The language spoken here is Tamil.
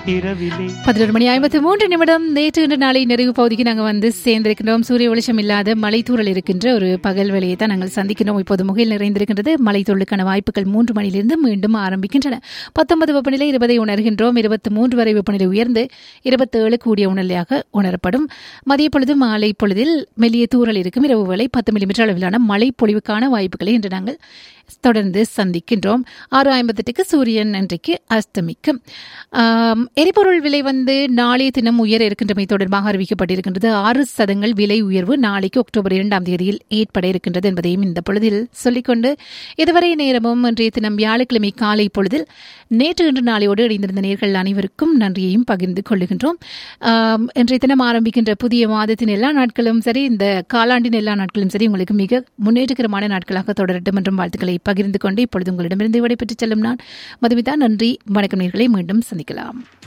இரவிலே 11:53 நேற்று இன்று நாளை நிறைவு பகுதிக்கு நாங்கள் சேர்ந்திருக்கின்றோம். சூரிய வெளிச்சம் இல்லாத மலைத்தூரல் இருக்கின்ற ஒரு பகல் வேளையை தான் நாங்கள் சந்திக்கிறோம். இப்போது முகையில் நிறைந்திருக்கின்றது. மலைத்தூரலுக்கான வாய்ப்புகள் 3 மணியிலிருந்து மீண்டும் ஆரம்பிக்கின்றன. 19 வெப்பநிலை 20 உணர்கின்றோம். 23 வரை வெப்பநிலை உயர்ந்து 27 கூடிய உணர்நிலையாக உணரப்படும். மதிய பொழுது மாலை பொழுதில் மெல்லிய தூறல் இருக்கும். இரவு வேளை 10 மில்லிமீட்டர் அளவிலான மழை பொழிவுக்கான வாய்ப்புகளை இன்று நாங்கள் தொடர்ந்து சந்திக்கின்றோம். 6:58 சூரியன் இன்றைக்கு அஸ்தமிக்கும். எரிபொருள் விலை நாளைய தினம் உயர இருக்கின்றமை தொடர்பாக அறிவிக்கப்பட்டிருக்கின்றது. 6% விலை உயர்வு நாளைக்கு அக்டோபர் 2ஆம் தேதியில் ஏற்பட இருக்கின்றது என்பதையும் இந்த பொழுதில் சொல்லிக்கொண்டு இதுவரை நேரமும் இன்றைய தினம் வியாழக்கிழமை காலை பொழுதில் நேற்று இன்று நாளையோடு இணைந்திருந்த நேர்கள் அனைவருக்கும் நன்றியையும் பகிர்ந்து கொள்ளுகின்றோம். இன்றைய தினம் ஆரம்பிக்கின்ற புதிய மாதத்தின் எல்லா நாட்களும் சரி, இந்த காலாண்டின் எல்லா நாட்களும் சரி உங்களுக்கு மிக முன்னேற்றகரமான நாட்களாக தொடரட்டும் என்றும் வாழ்த்துக்களை பகிர்ந்து கொண்டு இப்பொழுது உங்களிடமிருந்து விடைபெற்றுச் செல்லும் நான் மதுமிதா. நன்றி, வணக்கம் நேயர்களை, மீண்டும் சந்திக்கலாம்.